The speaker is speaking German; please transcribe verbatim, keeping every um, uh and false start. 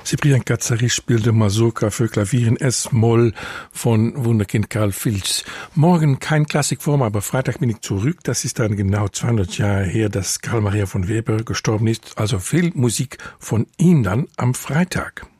Cyprien Katzari spielte Mazurka für Klavier in S-Moll von Wunderkind Karl Filz. Morgen kein Klassikform, aber Freitag bin ich zurück. Das ist dann genau zweihundert Jahre her, dass Karl Maria von Weber gestorben ist. Also viel Musik von ihm dann am Freitag.